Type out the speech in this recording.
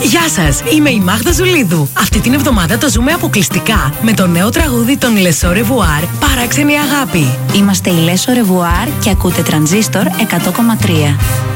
Γεια σας, είμαι η Μάγδα Ζουλίδου. Αυτή την εβδομάδα το ζούμε αποκλειστικά με το νέο τραγούδι των Les Au Revoir, Παράξενη Αγάπη. Είμαστε οι Les Au Revoir και ακούτε Τρανζίστορ 100,3.